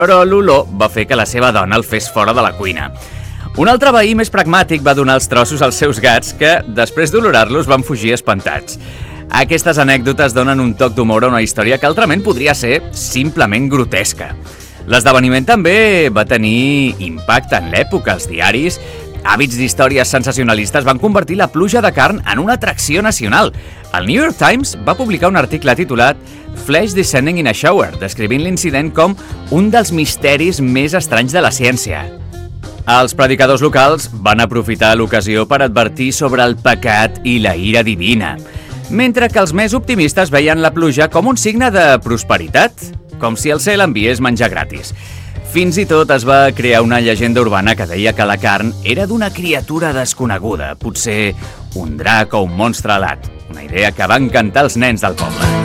però l'olor va fer que la seva dona el fes fora de la cuina. Un altre veí més pragmàtic va donar els trossos als seus gats que, després d'olorar-los, van fugir espantats. Aquestes anècdotes donen un toc d'humor a una història que altrament podria ser simplement grotesca. L'esdeveniment també va tenir impacte en l'època. Els diaris, hàbits d'històries sensacionalistes, van convertir la pluja de carn en una atracció nacional. El New York Times va publicar un article titulat Flesh Descending in a Shower, descrivint l'incident com un dels misteris més estranys de la ciència. Els predicadors locals van aprofitar l'ocasió per advertir sobre el pecat i la ira divina, mentre que els més optimistes veien la pluja com un signe de prosperitat, com si el cel enviés menjar gratis. Fins i tot es va crear una llegenda urbana que deia que la carn era d'una criatura desconeguda, potser un drac o un monstre alat, una idea que va encantar els nens del poble.